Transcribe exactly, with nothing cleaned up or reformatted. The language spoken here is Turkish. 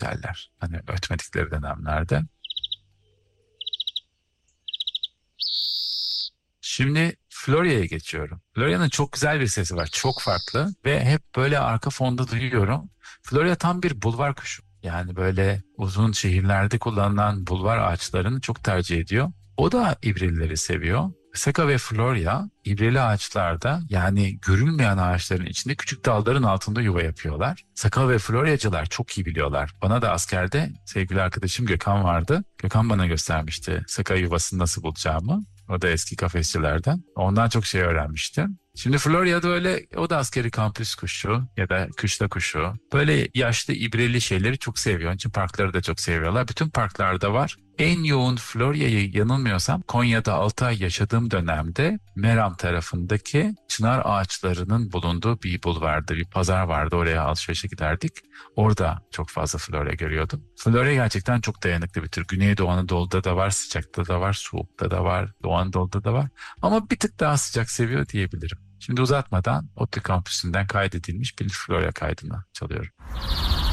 güzeller. Hani ötmedikleri dönemlerde. Şimdi Florya'ya geçiyorum. Florya'nın çok güzel bir sesi var. Çok farklı ve hep böyle arka fonda duyuyorum. Florya tam bir bulvar kuşu. Yani böyle uzun şehirlerde kullanılan bulvar ağaçlarını çok tercih ediyor. O da ibrileri seviyor. Seka ve Florya ibreli ağaçlarda, yani görülmeyen ağaçların içinde küçük dalların altında yuva yapıyorlar. Seka ve Floryacılar çok iyi biliyorlar. Bana da askerde sevgili arkadaşım Gökhan vardı. Gökhan bana göstermişti seka yuvasını nasıl bulacağımı. O da eski kafesçilerden. Ondan çok şey öğrenmiştim. Şimdi Florya'da öyle, o da askeri kampüs kuşu ya da kışla kuşu. Böyle yaşlı ibreli şeyleri çok seviyor. Onun için parkları da çok seviyorlar. Bütün parklarda var. En yoğun Florya'yı, yanılmıyorsam Konya'da altı ay yaşadığım dönemde Meram tarafındaki çınar ağaçlarının bulunduğu bir bulvardı, bir pazar vardı. Oraya alışverişe giderdik. Orada çok fazla Florya görüyordum. Florya gerçekten çok dayanıklı bir tür. Güneydoğu Anadolu'da da var, sıcakta da var, soğukta da var, Doğu Anadolu'da da var. Ama bir tık daha sıcak seviyor diyebilirim. Şimdi uzatmadan ODTÜ kampüsünden kaydedilmiş bir Florya kaydını çalıyorum.